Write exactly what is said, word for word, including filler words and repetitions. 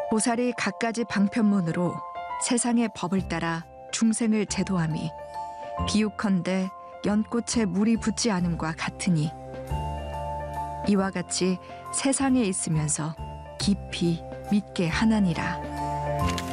보살이 갖가지 방편문으로 세상의 법을 따라 중생을 제도함이 비유컨대 연꽃에 물이 붙지 않음과 같으니 이와 같이 세상에 있으면서 깊이 믿게 하나니라.